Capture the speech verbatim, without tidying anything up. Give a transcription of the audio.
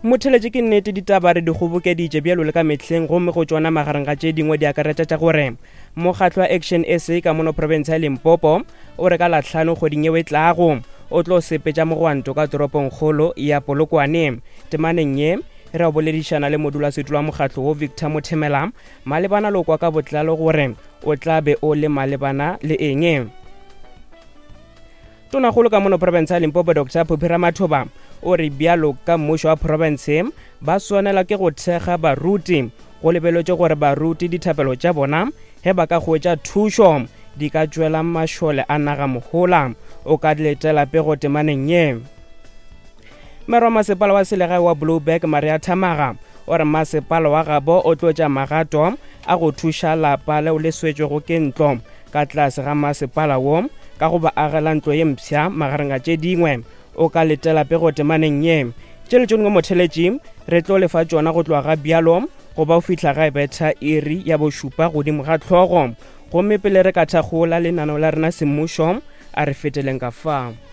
Motheletše ke nnete ditaba re di kgobokeditše bjalo le ka mehleng gomme go tšona magareng ga tše dingwe di akaretša tša gore mokgatlo wa Action S A ka mono province ya Limpopo o re ka lahlano kgweding yeo e tlago o tlo sepetša mogwanto ka toropong kgolo ya Polokwane. Temaneng ye re a boledišana le modulasetulo wa mokgatlo wo Victor Mothemela malebana le kwa ka botlalo gore o tla be o le malebana le eng. Tonakgolo ka mono province ya Limpopo Doctor Phophi Ramathoba o re bjalo ka mmušo wa province ba swanela ke go thekga baruti go lebelotše gore baruti dithapelo tša bona ge ba ka hwetša thušo di ka tšwela mašole a naga mohola o ka letela pego temaneng ye. Mero wa masepala wa selegae wa Blueberg Maria Thamaga o re masepala wa gabo o tlotša magato a go thuša lapa leo le swetšwego ke ntlo ka tlase ga masepala wo ka go ba agela ntlo ye mpšha magareng a tše dingwe o ka letela pego temaneng ye. Tšeletšong go motheletši re tlo lefa tšona go tloga ga bjalo go ba o fihla ga e betha iri ya bošupa godimo ga tlhogo gomme pele re ka thakgola lenaneo la rena semmušo a re feteleng ka fa.